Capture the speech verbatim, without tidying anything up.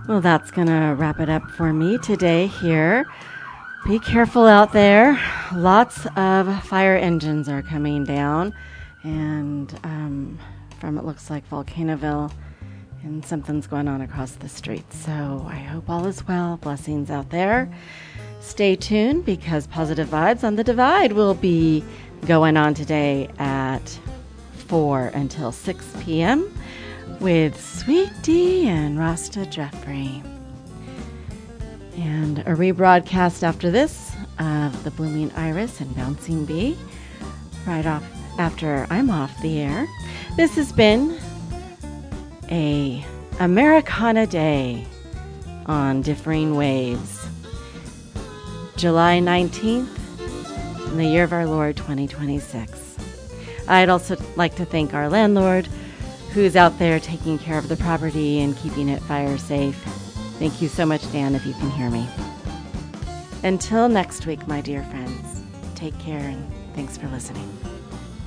Well, that's going to wrap it up for me today here. Be careful out there. Lots of fire engines are coming down. And um, from it looks like Volcanoville, and something's going on across the street. So I hope all is well. Blessings out there. Stay tuned because Positive Vibes on the Divide will be going on today at four until six p.m. with Sweet D and Rasta Jeffrey. And a rebroadcast after this of The Blooming Iris and Bouncing Bee right off after I'm off the air. This has been a Americana Day on Differing Waves, July nineteenth, in the year of our Lord twenty twenty-six. I'd also like to thank our landlord who's out there taking care of the property and keeping it fire safe. Thank you so much, Dan, if you can hear me. Until next week, my dear friends, take care and thanks for listening.